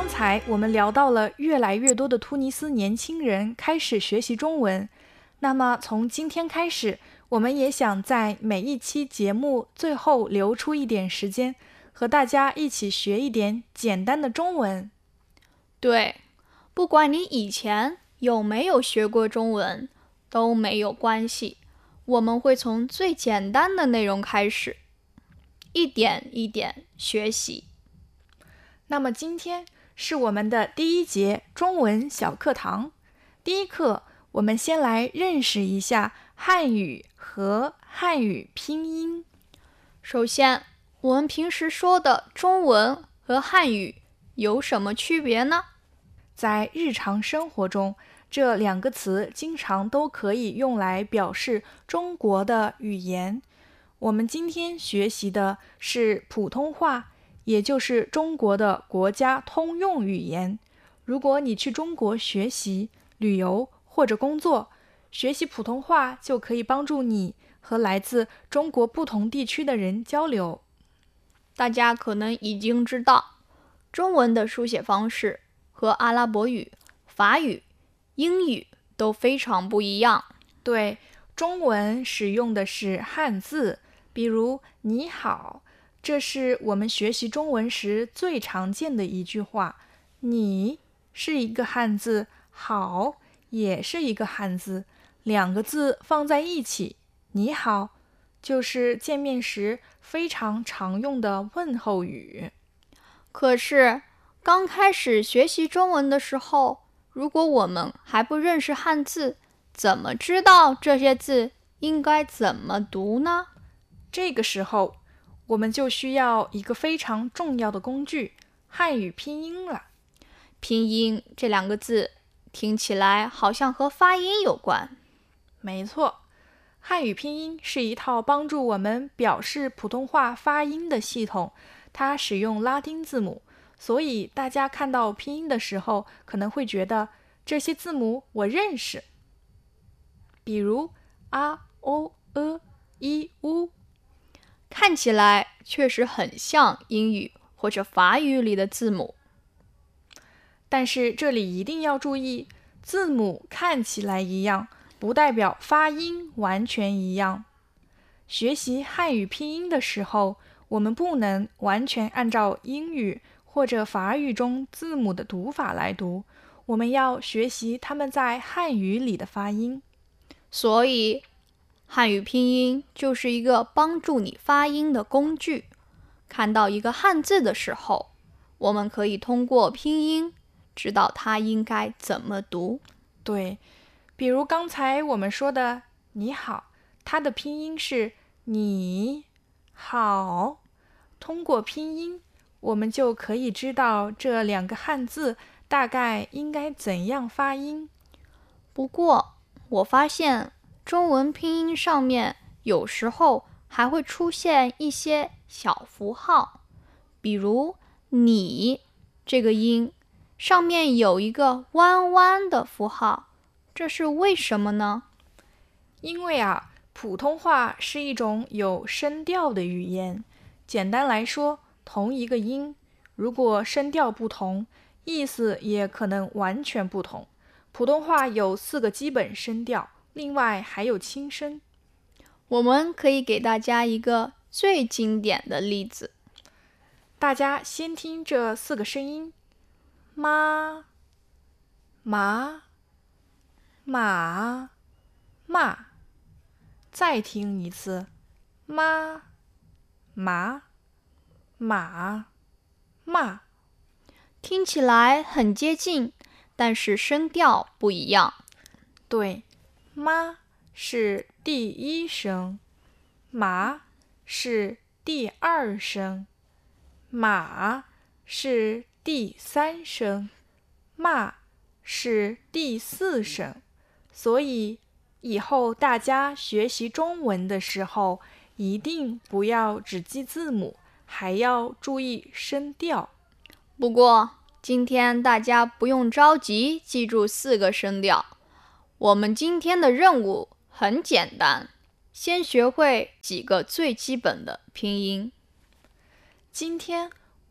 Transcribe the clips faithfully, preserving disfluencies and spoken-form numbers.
刚才我们聊到了越来越多的突尼斯年轻人开始学习中文，那么从今天开始，我们也想在每一期节目最后留出一点时间，和大家一起学一点简单的中文。 对，不管你以前有没有学过中文，都没有关系，我们会从最简单的内容开始，一点一点学习。 那么今天是我们的第一节中文小课堂。第一课，我们先来认识一下汉语和汉语拼音。 首先，我们平时说的中文和汉语有什么区别呢？ 在日常生活中，这两个词经常都可以用来表示中国的语言。我们今天学习的是普通话，也就是中国的国家通用语言。如果你去中国学习、旅游或者工作，学习普通话就可以帮助你和来自中国不同地区的人交流。 大家可能已经知道，中文的书写方式和阿拉伯语、法语、英语都非常不一样。 对，中文使用的是汉字，比如你好，这是我们学习中文时最常见的一句话。你是一个汉字，好也是一个汉字，两个字放在一起，你好，就是见面时非常常用的问候语。 可是，刚开始学习中文的时候，如果我们还不认识汉字，怎么知道这些字应该怎么读呢？ 这个时候，我们就需要一个非常重要的工具——汉语拼音了。 拼音这两个字听起来好像和发音有关。 没错，汉语拼音是一套帮助我们表示普通话发音的系统，它使用拉丁字母，所以大家看到拼音的时候，可能会觉得这些字母我认识。比如 a、o、e、i、u， 看起来确实很像英语或者法语里的字母。 但是这里一定要注意，字母看起来一样，不代表发音完全一样。学习汉语拼音的时候，我们不能完全按照英语或者法语中字母的读法来读，我们要学习它们在汉语里的发音。 所以，汉语拼音就是一个帮助你发音的工具。看到一个汉字的时候，我们可以通过拼音知道它应该怎么读。 对，比如刚才我们说的你好，它的拼音是你好。通过拼音，我们就可以知道这两个汉字大概应该怎样发音。 不过，我发现中文拼音上面有时候还会出现一些小符号，比如你这个音上面有一个弯弯的符号，这是为什么呢？ 因为啊，普通话是一种有声调的语言。简单来说，同一个音，如果声调不同，意思也可能完全不同。普通话有四个基本声调，另外还有轻声。 我们可以给大家一个最经典的例子。 大家先听这四个声音：妈、麻、马、骂。再听一次：妈、麻、马、骂。 听起来很接近，但是声调不一样。 对，妈是第一声，麻是第二声，马是第三声，骂是第四声。所以以后大家学习中文的时候，一定不要只记字母，还要注意声调。 不过，今天大家不用着急记住四个声调。我们今天的任务很简单，先学会几个最基本的拼音。 今天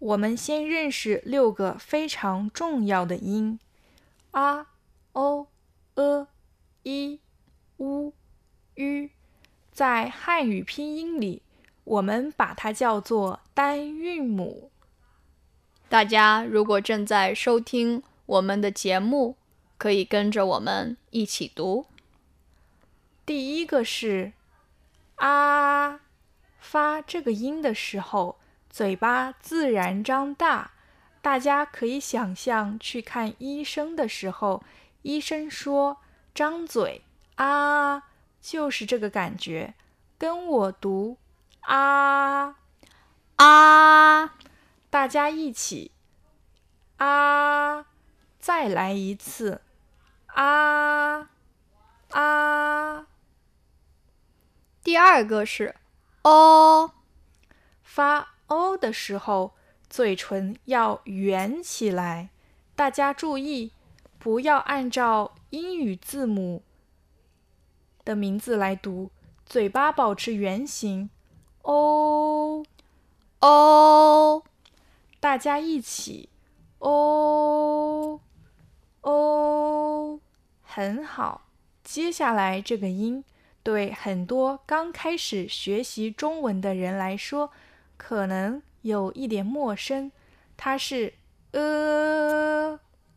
我们先认识六个非常重要的音：啊、o、呃、i、u、ü。在汉语拼音里，我们把它叫做单韵母。 大家如果正在收听我们的节目，可以跟着我们一起读。 第一个是啊，发这个音的时候，嘴巴自然张大。大家可以想象去看医生的时候，医生说张嘴啊，就是这个感觉。跟我读啊啊， 大家一起啊，再来一次啊啊。 第二个是哦， 发哦的时候，嘴唇要圆起来。大家注意，不要按照英语字母的名字来读，嘴巴保持圆形。哦哦， 大家一起哦哦，很好。接下来这个音对很多刚开始学习中文的人来说，可能有一点陌生。它是呃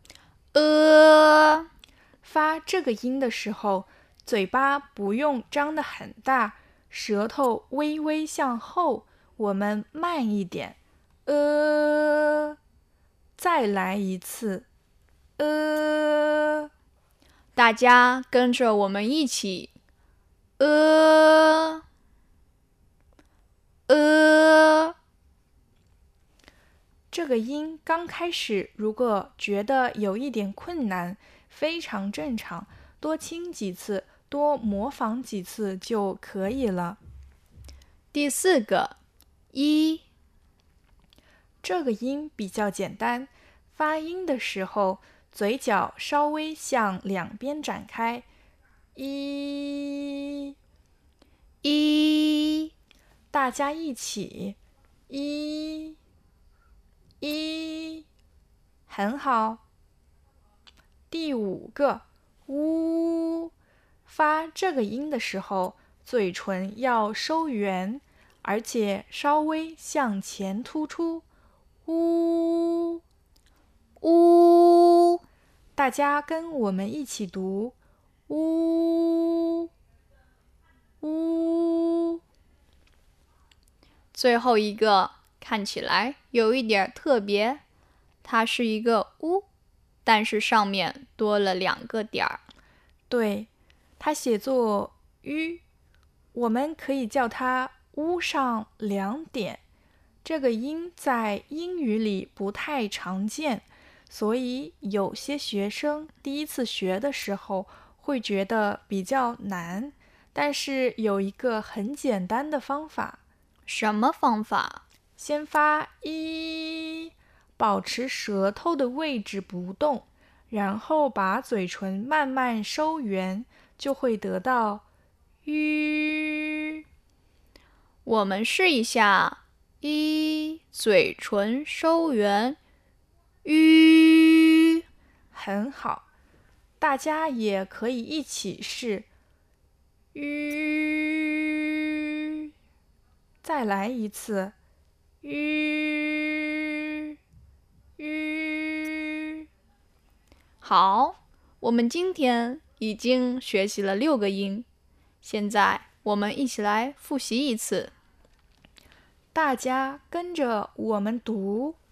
呃， 发这个音的时候，嘴巴不用张得很大，舌头微微向后。我们慢一点，呃，再来一次，呃。 大家跟着我们一起呃呃。 这个音刚开始如果觉得有一点困难，非常正常，多听几次，多模仿几次就可以了。 第四个一， 这个音比较简单，发音的时候嘴角稍微向两边展开，一一， 大家一起，一一，很好。第五个呜，发这个音的时候，嘴唇要收圆，而且稍微向前突出。呜呜， 大家跟我们一起读呜呜。 最后一个看起来有一点特别，它是一个乌，但是上面多了两个点儿。 对，它写作吁，我们可以叫它乌上两点。这个音在英语里不太常见，所以有些学生第一次学的时候会觉得比较难。但是有一个很简单的方法。 什么方法？ 先发一，保持舌头的位置不动，然后把嘴唇慢慢收圆，就会得到吁。 我们试一下。一，嘴唇收圆，吁， 很好。大家也可以一起试，吁。再来一次，吁吁。 好，我们今天已经学习了六个音，现在我们一起来复习一次。 大家跟着我们读